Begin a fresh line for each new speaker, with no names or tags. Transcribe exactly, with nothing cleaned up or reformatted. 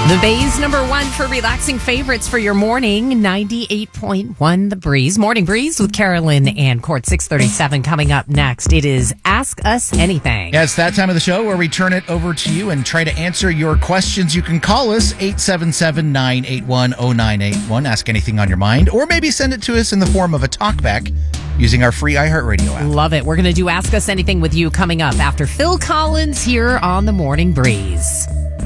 The Bay's number one for relaxing favorites for your morning, ninety-eight point one The Breeze. Morning Breeze with Carolyn and Court, six thirty-seven coming up next. It is Ask Us Anything.
Yeah, it's that time of the show where we turn it over to you and try to answer your questions. You can call us, eight seven seven, nine eight one, zero nine eight one. Ask anything on your mind, or maybe send it to us in the form of a talkback using our free iHeartRadio app.
Love it. We're going to do Ask Us Anything with you coming up after Phil Collins here on the Morning Breeze.